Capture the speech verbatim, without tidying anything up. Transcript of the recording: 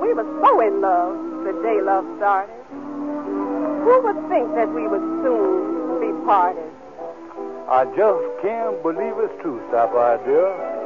We were so in love the day love started. Who would think that we would soon be parted? I just can't believe it's true, Sapphire, dear.